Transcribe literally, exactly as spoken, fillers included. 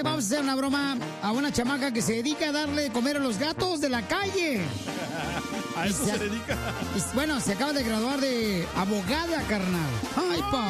le vamos a hacer una broma a una chamaca que se dedica a darle de comer a los gatos de la calle. ¿A eso se, se dedica? Y, bueno, se acaba de graduar de abogada, carnal. Ay, pa.